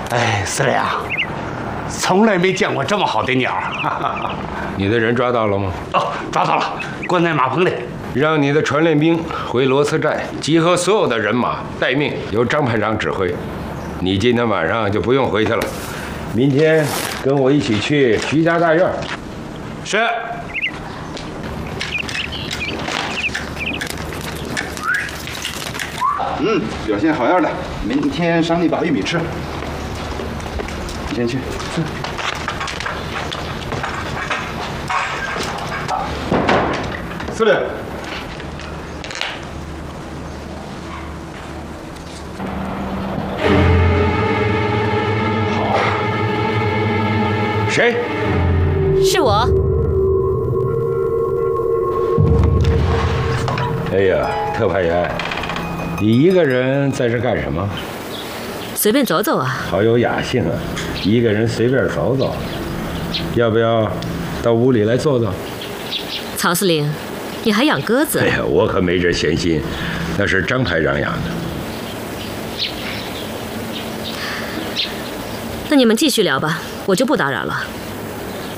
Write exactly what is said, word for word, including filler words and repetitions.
哎，司令啊，从来没见过这么好的鸟。 你的人抓到了吗？ 哦，抓到了，关在马棚里。 让你的传练兵回罗斯寨，集合所有的人马，待命，由张排长指挥。你今天晚上就不用回去了，明天跟我一起去徐家大院。 是。 嗯，表现好样的，明天赏你把玉米吃。你先去。是。司令。 好。谁？ 是我。 哎呀，特派员。你一个人在这干什么？ 随便走走啊。 好有雅兴啊，一个人随便走走。要不要到屋里来坐坐？ 曹司令，你还养鸽子？ 哎呀，我可没这闲心，那是张排长养的。 那你们继续聊吧，我就不打扰了。